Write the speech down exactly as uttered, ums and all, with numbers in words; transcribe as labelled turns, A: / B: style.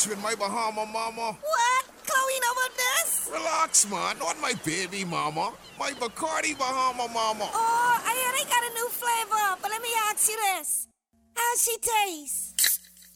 A: with my Bahama mama.
B: What? Chloe know about this?
A: Relax, man. Not my baby mama. My Bacardi Bahama mama.
B: Oh, I hear they got a new flavor. But let me ask you this. How she taste?